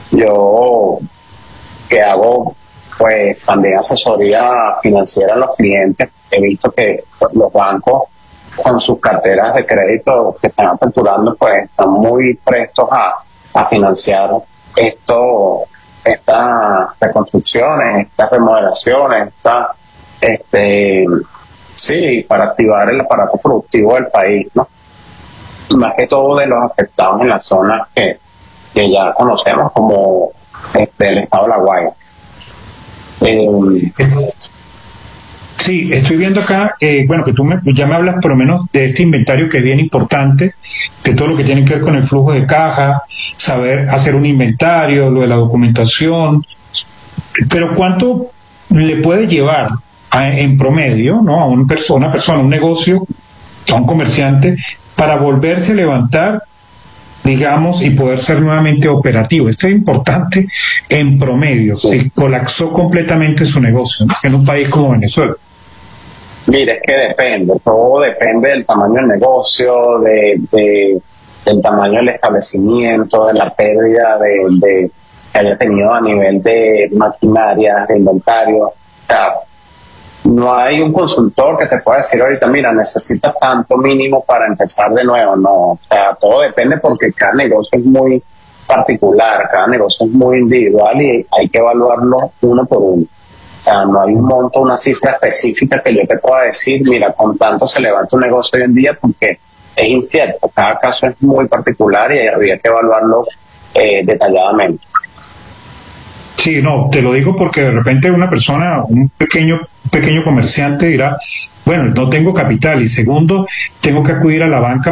Yo que hago pues también asesoría financiera a los clientes, he visto que los bancos con sus carteras de crédito que están aperturando pues están muy prestos a financiar esto, estas reconstrucciones, estas remodelaciones, este, sí, para activar el aparato productivo del país, ¿no? Más que todo de los afectados en las zonas que ya conocemos como el estado de La Guaira. Sí, estoy viendo acá, bueno, que ya me hablas por lo menos de este inventario que es bien importante, de todo lo que tiene que ver con el flujo de caja, saber hacer un inventario, lo de la documentación, pero ¿cuánto le puede llevar en promedio, ¿no? a una persona, un negocio, a un comerciante, para volverse a levantar, digamos, y poder ser nuevamente operativo? Esto es importante en promedio, Sí. si colapsó completamente su negocio, ¿no? En un país como Venezuela. Mire, es que depende, todo depende del tamaño del negocio, del tamaño del establecimiento, de la pérdida que haya tenido a nivel de maquinaria, de inventario. O sea, no hay un consultor que te pueda decir ahorita, mira, necesitas tanto mínimo para empezar de nuevo. No, o sea, todo depende porque cada negocio es muy particular, cada negocio es muy individual y hay que evaluarlo uno por uno. O sea, no hay un monto, una cifra específica que yo te pueda decir, mira, con tanto se levanta un negocio hoy en día, porque es incierto. Cada caso es muy particular y habría que evaluarlo detalladamente. Sí, no, te lo digo porque de repente una persona, un pequeño comerciante dirá, bueno, no tengo capital, y segundo, tengo que acudir a la banca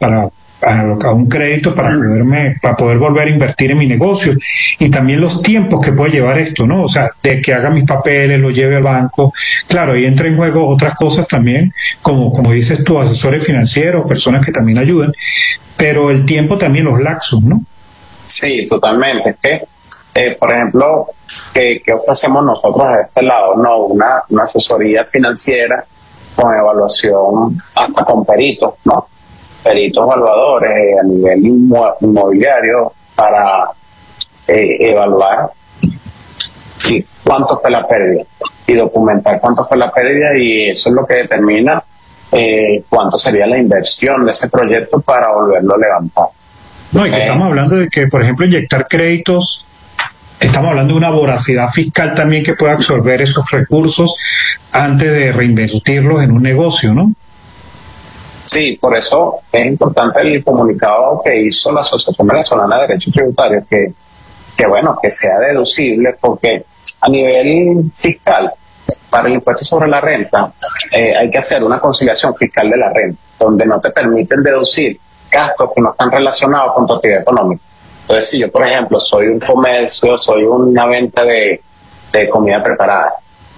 a un crédito para poder volver a invertir en mi negocio, y también los tiempos que puede llevar esto, ¿no? O sea, de que haga mis papeles, lo lleve al banco. Claro, ahí entra en juego otras cosas también, como dices tú, asesores financieros, personas que también ayudan, pero el tiempo también, los lapsos, ¿no? Sí, totalmente. Es que, por ejemplo, ¿qué ofrecemos nosotros de este lado? No, una asesoría financiera con evaluación hasta con peritos, ¿no? Peritos evaluadores a nivel inmobiliario para evaluar cuánto fue la pérdida y documentar cuánto fue la pérdida, y eso es lo que determina cuánto sería la inversión de ese proyecto para volverlo a levantar. No, y que estamos hablando de que, por ejemplo, inyectar créditos, estamos hablando de una voracidad fiscal también que puede absorber esos recursos antes de reinvertirlos en un negocio, ¿no? Sí, por eso es importante el comunicado que hizo la Asociación Venezolana de Derecho Tributario, que bueno, que sea deducible, porque a nivel fiscal, para el impuesto sobre la renta, hay que hacer una conciliación fiscal de la renta, donde no te permiten deducir gastos que no están relacionados con tu actividad económica. Entonces, si yo, por ejemplo, soy un comercio, soy una venta de comida preparada,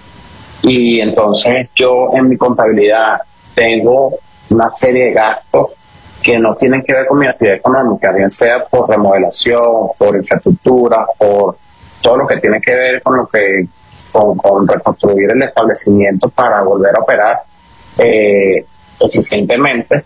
y entonces yo en mi contabilidad tengo una serie de gastos que no tienen que ver con mi actividad económica, bien sea por remodelación, por infraestructura, por todo lo que tiene que ver con con reconstruir el establecimiento para volver a operar eficientemente.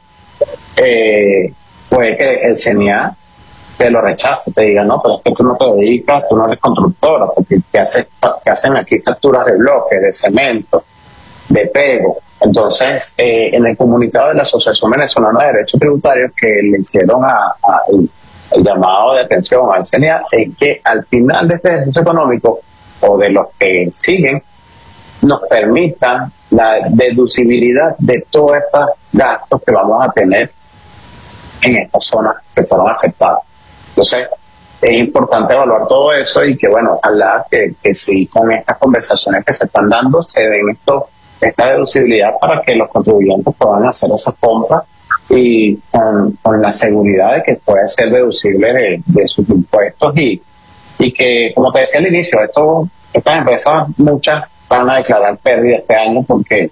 Puede que el CNA te lo rechace, te diga, no, pero es que tú no te dedicas, tú no eres constructora, porque te hacen aquí facturas de bloque, de cemento, de pego. Entonces, en el comunicado de la Asociación Venezolana de Derecho Tributario que le hicieron el llamado de atención al CNA, es que al final de este ejercicio económico, o de los que siguen, nos permitan la deducibilidad de todos estos gastos que vamos a tener en estas zonas que fueron afectadas. Entonces, es importante evaluar todo eso y que, bueno, ojalá que sí, con estas conversaciones que se están dando, se den esta deducibilidad para que los contribuyentes puedan hacer esas compras y con la seguridad de que puede ser deducible de sus impuestos y que, como te decía al inicio, estas empresas, muchas van a declarar pérdida este año porque,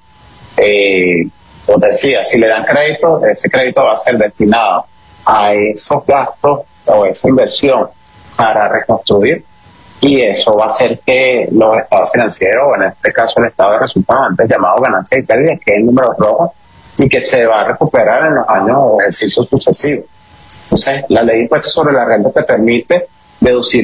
como te decía, si le dan crédito, ese crédito va a ser destinado a esos gastos o esa inversión para reconstruir, y eso va a hacer que los estados financieros, o en este caso el estado de resultados, antes llamado ganancias y pérdidas, que es el número rojo y que se va a recuperar en los años o ejercicios sucesivos. Entonces, la ley de impuestos sobre la renta te permite deducir